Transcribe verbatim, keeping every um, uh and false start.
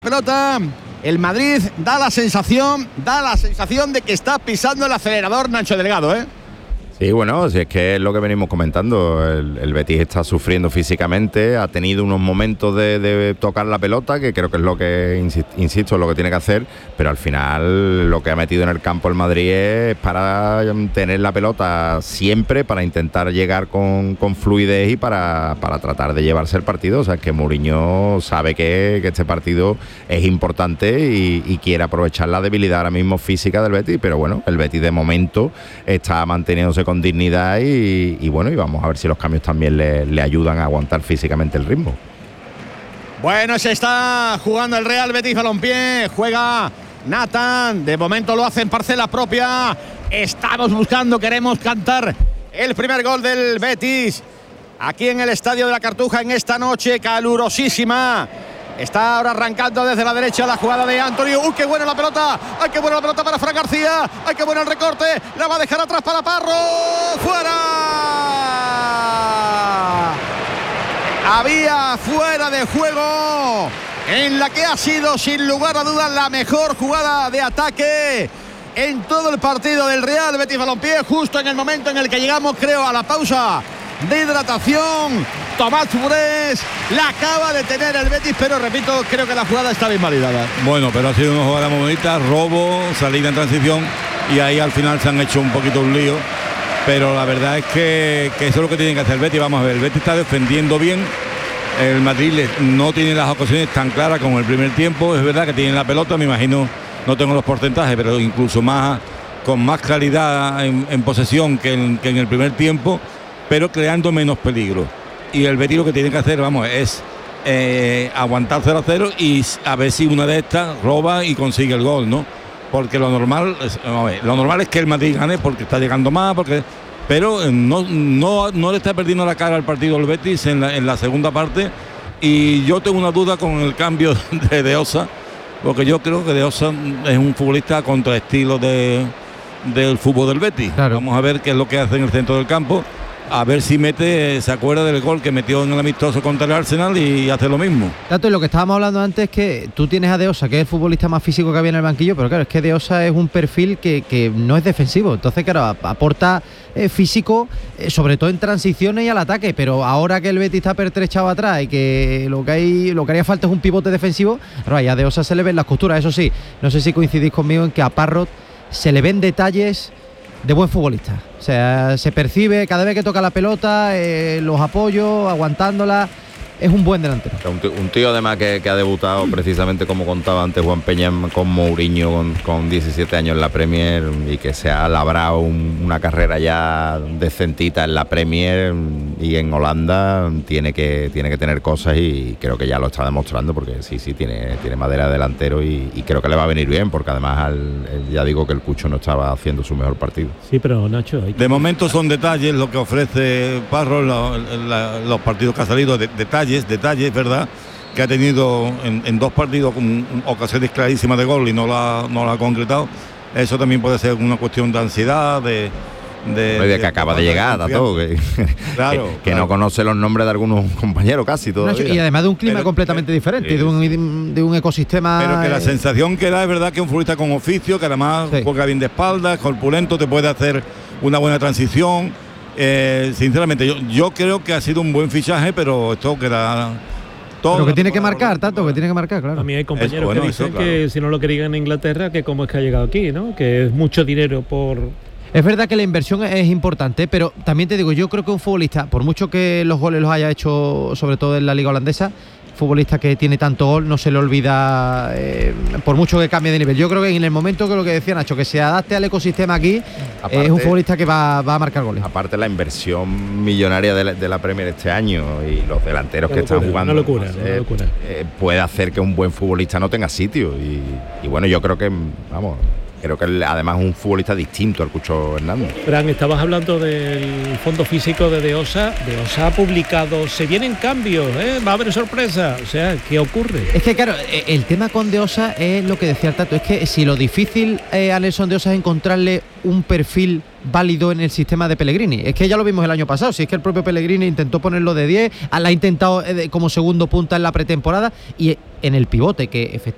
Pelota, el Madrid da la sensación, da la sensación de que está pisando el acelerador Nacho Delgado, ¿eh? Sí, bueno, si es que es lo que venimos comentando, el, el Betis está sufriendo físicamente, ha tenido unos momentos de, de tocar la pelota, que creo que es lo que, insisto, es lo que tiene que hacer, pero al final lo que ha metido en el campo el Madrid es para tener la pelota siempre, para intentar llegar con, con fluidez y para, para tratar de llevarse el partido. O sea, es que Mourinho sabe que, que este partido es importante y, y quiere aprovechar la debilidad ahora mismo física del Betis, pero bueno, el Betis de momento está manteniéndose con con dignidad y, y bueno, y vamos a ver si los cambios también le, le ayudan a aguantar físicamente el ritmo. Bueno, se está jugando el Real Betis Balompié, juega Nathan, de momento lo hace en parcela propia, estamos buscando, queremos cantar el primer gol del Betis aquí en el Estadio de la Cartuja en esta noche calurosísima. Está ahora arrancando desde la derecha la jugada de Antonio. ¡Uy, qué buena la pelota! ¡Ay, qué buena la pelota para Fran García! ¡Ay, qué bueno el recorte! ¡La va a dejar atrás para Parro! ¡Fuera! Había fuera de juego en la que ha sido sin lugar a dudas la mejor jugada de ataque en todo el partido del Real Betis Balompié, justo en el momento en el que llegamos, creo, a la pausa de hidratación. Tomás Furés la acaba de tener el Betis, pero repito, creo que la jugada estaba invalidada. Bueno, pero ha sido una jugada muy bonita, robo, salida en transición, y ahí al final se han hecho un poquito un lío, pero la verdad es que, que eso es lo que tiene que hacer el Betis. Vamos a ver, el Betis está defendiendo bien, el Madrid no tiene las ocasiones tan claras como el primer tiempo, es verdad que tiene la pelota, me imagino, no tengo los porcentajes, pero incluso más con más claridad en, en posesión que en, que en el primer tiempo, pero creando menos peligro. Y el Betis lo que tiene que hacer, vamos, es eh, aguantar cero a cero y a ver si una de estas roba y consigue el gol, ¿no? Porque lo normal es, a ver, lo normal es que el Madrid gane porque está llegando más, porque pero no, no, no le está perdiendo la cara al partido el Betis en la, en la segunda parte. Y yo tengo una duda con el cambio de De Osa, porque yo creo que De Osa es un futbolista contra estilo de, del fútbol del Betis. Claro. Vamos a ver qué es lo que hace en el centro del campo. A ver si mete, se acuerda del gol que metió en el amistoso contra el Arsenal y hace lo mismo. Tanto, y lo que estábamos hablando antes es que tú tienes a De Osa, que es el futbolista más físico que había en el banquillo, pero claro, es que De Osa es un perfil que, que no es defensivo. Entonces, claro, aporta eh, físico, eh, sobre todo en transiciones y al ataque, pero ahora que el Betis está pertrechado atrás y que lo que hay, lo que haría falta es un pivote defensivo, claro, ya a De Osa se le ven las costuras. Eso sí, no sé si coincidís conmigo en que a Parrot se le ven detalles de buen futbolista. O sea, se percibe cada vez que toca la pelota, eh, los apoyos, aguantándola. Es un buen delantero. Un tío, un tío además que, que ha debutado precisamente, como contaba antes Juan Peña, con Mourinho con, con diecisiete años en la Premier, y que se ha labrado un, una carrera ya decentita en la Premier, y en Holanda tiene que, tiene que tener cosas, y creo que ya lo está demostrando, porque sí, sí, tiene, tiene madera de delantero, y, y creo que le va a venir bien, porque además al, ya digo que el Cucho no estaba haciendo su mejor partido. Sí, pero Nacho... Hay que... De momento son detalles lo que ofrece Parro, lo, la, los partidos que ha salido, de, detalles, detalles, ¿verdad? Que ha tenido en, en dos partidos con ocasiones clarísimas de gol y no la, no la ha concretado. Eso también puede ser una cuestión de ansiedad, de... De, de, de que acaba de, de llegar, Tato, que, claro, que, que claro. no conoce los nombres de algunos compañeros casi todavía. Y además de un clima pero, completamente eh, diferente, eh, de, un, de un ecosistema... Pero que la sensación que da es verdad que es un futbolista con oficio, que además sí. juega bien de espaldas, corpulento, te puede hacer una buena transición. Eh, sinceramente, yo, yo creo que ha sido un buen fichaje, pero esto queda... Todo Pero que tiene que marcar, Tato, que tiene que marcar, claro. A mí hay compañeros eso, bueno, que dicen eso, claro. que si no lo querían en Inglaterra, que cómo es que ha llegado aquí, ¿no? Que es mucho dinero por... Es verdad que la inversión es importante, pero también te digo, yo creo que un futbolista, por mucho que los goles los haya hecho, sobre todo en la liga holandesa, futbolista que tiene tanto gol, no se le olvida, eh, por mucho que cambie de nivel. Yo creo que en el momento que lo que decía Nacho, que se adapte al ecosistema aquí, aparte, eh, es un futbolista que va, va a marcar goles. Aparte la inversión millonaria de la, de la Premier este año y los delanteros una que locura, están jugando, una locura, no sé, una locura. Eh, puede hacer que un buen futbolista no tenga sitio. Y, y bueno, yo creo que, vamos... Creo que él, además es un futbolista distinto al Cucho Hernández. Fran, estabas hablando del fondo físico de De Osa. De Osa ha publicado, se vienen cambios, ¿eh? Va a haber sorpresa. O sea, ¿qué ocurre? Es que claro, el tema con De Osa es lo que decía el Tato, es que si lo difícil eh, a Nelson De Osa es encontrarle un perfil válido en el sistema de Pellegrini, es que ya lo vimos el año pasado, si es que el propio Pellegrini intentó ponerlo de diez, la ha intentado eh, como segundo punta en la pretemporada, y en el pivote, que efectivamente